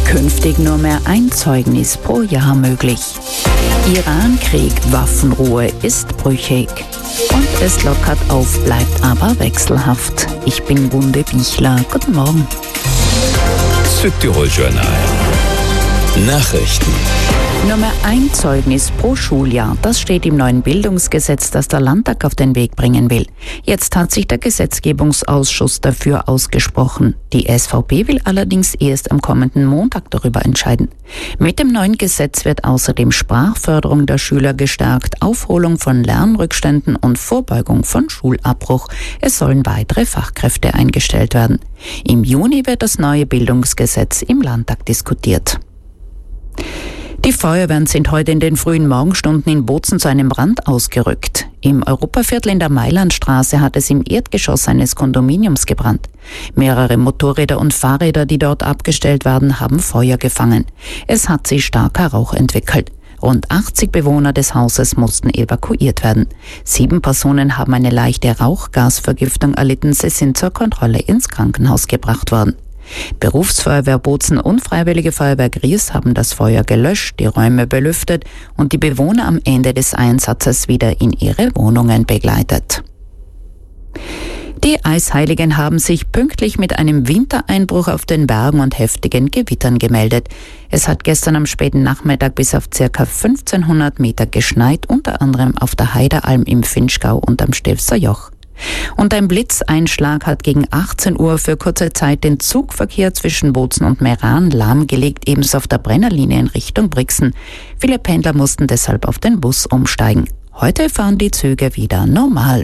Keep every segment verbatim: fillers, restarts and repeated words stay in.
Künftig nur mehr ein Zeugnis pro Jahr möglich. Iran-Krieg, Waffenruhe ist brüchig. Und es lockert auf, bleibt aber wechselhaft. Ich bin Gunde Bichler. Guten Morgen. Südtirol-Journal. Nachrichten. Nur mehr ein Zeugnis pro Schuljahr. Das steht im neuen Bildungsgesetz, das der Landtag auf den Weg bringen will. Jetzt hat sich der Gesetzgebungsausschuss dafür ausgesprochen. Die S V P will allerdings erst am kommenden Montag darüber entscheiden. Mit dem neuen Gesetz wird außerdem Sprachförderung der Schüler gestärkt, Aufholung von Lernrückständen und Vorbeugung von Schulabbruch. Es sollen weitere Fachkräfte eingestellt werden. Im Juni wird das neue Bildungsgesetz im Landtag diskutiert. Die Feuerwehren sind heute in den frühen Morgenstunden in Bozen zu einem Brand ausgerückt. Im Europaviertel in der Mailandstraße hat es im Erdgeschoss eines Kondominiums gebrannt. Mehrere Motorräder und Fahrräder, die dort abgestellt werden, haben Feuer gefangen. Es hat sich starker Rauch entwickelt. Rund achtzig Bewohner des Hauses mussten evakuiert werden. Sieben Personen haben eine leichte Rauchgasvergiftung erlitten. Sie sind zur Kontrolle ins Krankenhaus gebracht worden. Berufsfeuerwehr Bozen und Freiwillige Feuerwehr Gries haben das Feuer gelöscht, die Räume belüftet und die Bewohner am Ende des Einsatzes wieder in ihre Wohnungen begleitet. Die Eisheiligen haben sich pünktlich mit einem Wintereinbruch auf den Bergen und heftigen Gewittern gemeldet. Es hat gestern am späten Nachmittag bis auf ca. fünfzehnhundert Meter geschneit, unter anderem auf der Heidealm im Finchgau und am Stilfser Joch. Und ein Blitzeinschlag hat gegen achtzehn Uhr für kurze Zeit den Zugverkehr zwischen Bozen und Meran lahmgelegt, ebenso auf der Brennerlinie in Richtung Brixen. Viele Pendler mussten deshalb auf den Bus umsteigen. Heute fahren die Züge wieder normal.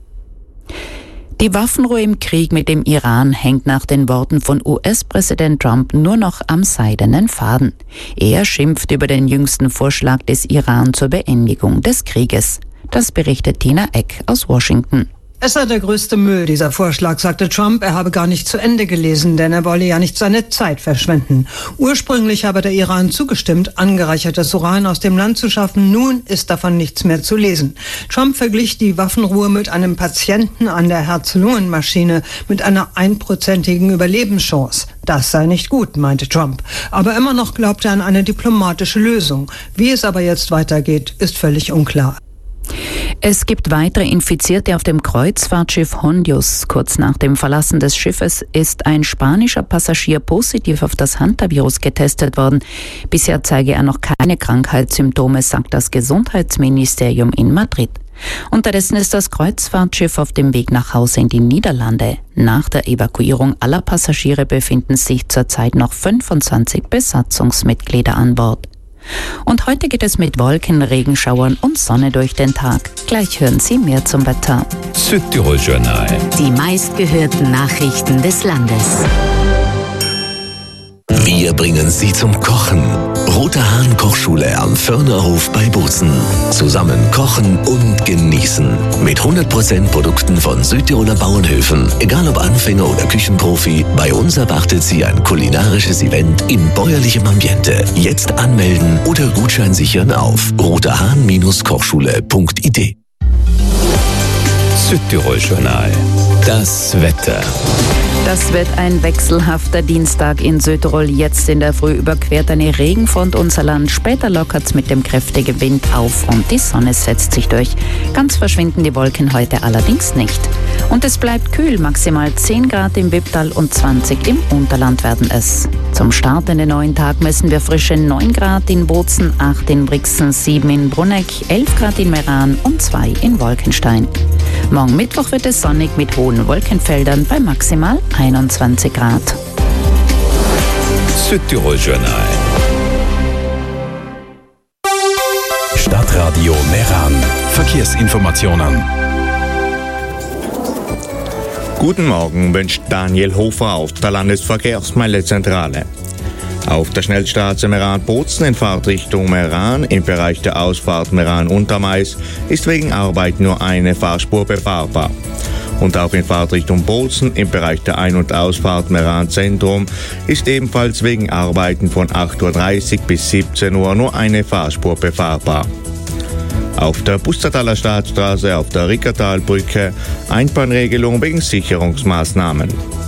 Die Waffenruhe im Krieg mit dem Iran hängt nach den Worten von U S-Präsident Trump nur noch am seidenen Faden. Er schimpft über den jüngsten Vorschlag des Iran zur Beendigung des Krieges. Das berichtet Tina Eck aus Washington. Es sei der größte Müll, dieser Vorschlag, sagte Trump. Er habe gar nicht zu Ende gelesen, denn er wolle ja nicht seine Zeit verschwenden. Ursprünglich habe der Iran zugestimmt, angereichertes Uran aus dem Land zu schaffen. Nun ist davon nichts mehr zu lesen. Trump verglich die Waffenruhe mit einem Patienten an der Herz-Lungen-Maschine mit einer einprozentigen Überlebenschance. Das sei nicht gut, meinte Trump. Aber immer noch glaubt er an eine diplomatische Lösung. Wie es aber jetzt weitergeht, ist völlig unklar. Es gibt weitere Infizierte auf dem Kreuzfahrtschiff Hondius. Kurz nach dem Verlassen des Schiffes ist ein spanischer Passagier positiv auf das Hantavirus getestet worden. Bisher zeige er noch keine Krankheitssymptome, sagt das Gesundheitsministerium in Madrid. Unterdessen ist das Kreuzfahrtschiff auf dem Weg nach Hause in die Niederlande. Nach der Evakuierung aller Passagiere befinden sich zurzeit noch fünfundzwanzig Besatzungsmitglieder an Bord. Und heute geht es mit Wolken, Regenschauern und Sonne durch den Tag. Gleich hören Sie mehr zum Wetter. Südtirol-Journal. Die meistgehörten Nachrichten des Landes. Wir bringen Sie zum Kochen. Rote Hahn Kochschule am Förnerhof bei Bozen. Zusammen kochen und genießen. Mit hundert Prozent Produkten von Südtiroler Bauernhöfen. Egal ob Anfänger oder Küchenprofi, bei uns erwartet Sie ein kulinarisches Event in bäuerlichem Ambiente. Jetzt anmelden oder Gutschein sichern auf rotehahn Kochschule punkt i d. Südtirol-Journal. Das Wetter. Das wird ein wechselhafter Dienstag in Südtirol. Jetzt in der Früh überquert eine Regenfront unser Land. Später lockert es mit dem kräftigen Wind auf und die Sonne setzt sich durch. Ganz verschwinden die Wolken heute allerdings nicht. Und es bleibt kühl, maximal zehn Grad im Wipptal und zwanzig im Unterland werden es. Zum Start in den neuen Tag messen wir frische neun Grad in Bozen, acht in Brixen, sieben in Bruneck, elf Grad in Meran und zwei in Wolkenstein. Morgen Mittwoch wird es sonnig mit hohen Wolkenfeldern bei maximal einundzwanzig Grad. Südtirol-Journal. Stadtradio Meran. Verkehrsinformationen. Guten Morgen, wünscht Daniel Hofer auf der Landesverkehrsmeldezentrale. Auf der Schnellstraße Meran-Bozen in Fahrtrichtung Meran im Bereich der Ausfahrt Meran-Untermais ist wegen Arbeit nur eine Fahrspur befahrbar. Und auch in Fahrtrichtung Bozen im Bereich der Ein- und Ausfahrt Meran-Zentrum ist ebenfalls wegen Arbeiten von acht Uhr dreißig bis siebzehn Uhr nur eine Fahrspur befahrbar. Auf der Pustertaler Staatsstraße auf der Rickertalbrücke Einbahnregelung wegen Sicherungsmaßnahmen.